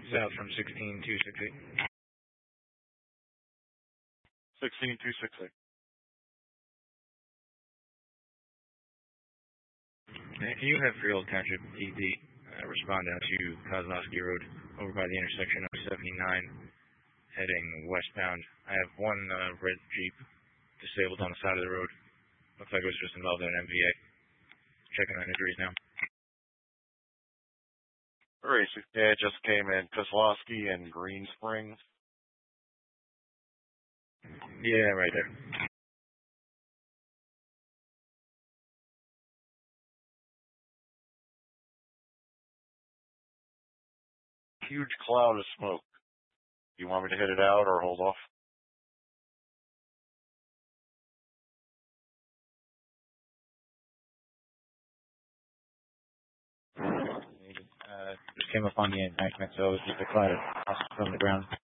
South from 16268. 16268. Can you have Freehold Township PD respond down to Kozlowski Road over by the intersection of 79 heading westbound? I have one red Jeep disabled on the side of the road. Looks like it was just involved in an MVA. Checking on injuries now. Alright, so yeah, it just came in Kozlowski and Green Springs. Yeah, right there. Huge cloud of smoke. Do you want me to hit it out or hold off? Just came up on the embankment, so it was just a cloud from the ground.